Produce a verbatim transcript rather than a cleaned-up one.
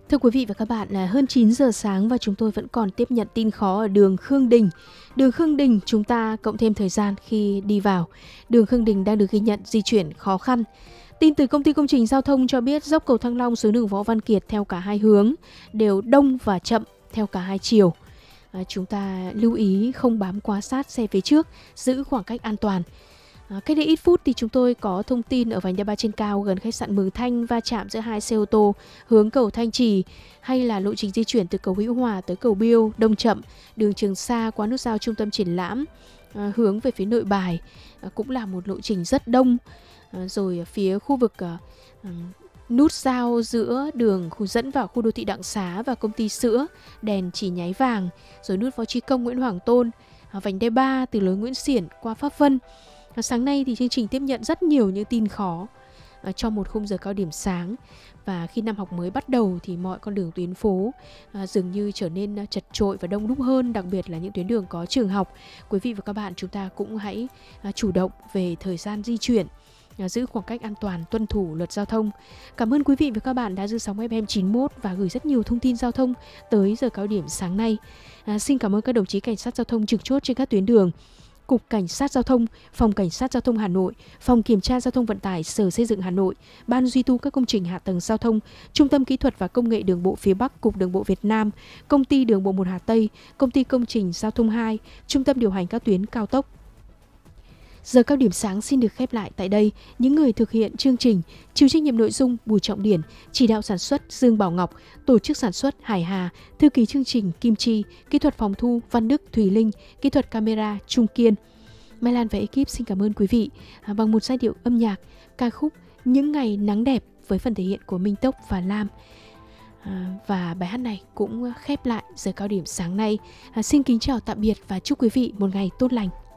Thưa quý vị và các bạn, là hơn chín giờ sáng và chúng tôi vẫn còn tiếp nhận tin khó ở đường Khương Đình. Đường Khương Đình chúng ta cộng thêm thời gian khi đi vào. Đường Khương Đình đang được ghi nhận di chuyển khó khăn. Tin từ công ty công trình giao thông cho biết dốc cầu Thăng Long xuống đường Võ Văn Kiệt theo cả hai hướng đều đông và chậm theo cả hai chiều. À, chúng ta lưu ý không bám quá sát xe phía trước, giữ khoảng cách an toàn. À, cách đây ít phút thì chúng tôi có thông tin ở vành đai ba trên cao gần khách sạn Mường Thanh va chạm giữa hai xe ô tô hướng cầu Thanh Trì, hay là lộ trình di chuyển từ cầu Hữu Hòa tới cầu Biêu đông chậm, đường Trường Sa qua nút giao Trung tâm Triển lãm à, hướng về phía Nội Bài à, cũng là một lộ trình rất đông. À, rồi phía khu vực à, nút giao giữa đường khu dẫn vào khu đô thị Đặng Xá và công ty sữa, đèn chỉ nháy vàng, rồi nút Võ Chí Công Nguyễn Hoàng Tôn, à, vành đai ba từ lối Nguyễn Xiển qua Pháp Vân. À, sáng nay thì chương trình tiếp nhận rất nhiều những tin khó à, cho một khung giờ cao điểm sáng, và khi năm học mới bắt đầu thì mọi con đường tuyến phố à, dường như trở nên chật chội và đông đúc hơn, đặc biệt là những tuyến đường có trường học. Quý vị và các bạn chúng ta cũng hãy à, chủ động về thời gian di chuyển, à, giữ khoảng cách an toàn, tuân thủ luật giao thông. Cảm ơn quý vị và các bạn đã giữ sóng ép em chín mốt và gửi rất nhiều thông tin giao thông tới giờ cao điểm sáng nay. À, xin cảm ơn các đồng chí cảnh sát giao thông trực chốt trên các tuyến đường. Cục Cảnh sát Giao thông, Phòng Cảnh sát Giao thông Hà Nội, Phòng Kiểm tra Giao thông Vận tải, Sở Xây dựng Hà Nội, Ban duy tu các công trình hạ tầng giao thông, Trung tâm Kỹ thuật và Công nghệ Đường bộ phía Bắc, Cục Đường bộ Việt Nam, Công ty Đường bộ một Hà Tây, Công ty Công trình Giao thông hai, Trung tâm điều hành các tuyến cao tốc. Giờ cao điểm sáng xin được khép lại tại đây. Những người thực hiện chương trình: chịu trách nhiệm nội dung Bùi Trọng Điển, chỉ đạo sản xuất Dương Bảo Ngọc, tổ chức sản xuất Hải Hà, thư ký chương trình Kim Chi, kỹ thuật phòng thu Văn Đức Thùy Linh, kỹ thuật camera Trung Kiên. Mai Lan và ekip xin cảm ơn quý vị à, bằng một giai điệu âm nhạc ca khúc Những Ngày Nắng Đẹp với phần thể hiện của Minh Tốc và Lam. À, và bài hát này cũng khép lại giờ cao điểm sáng nay. À, xin kính chào tạm biệt và chúc quý vị một ngày tốt lành.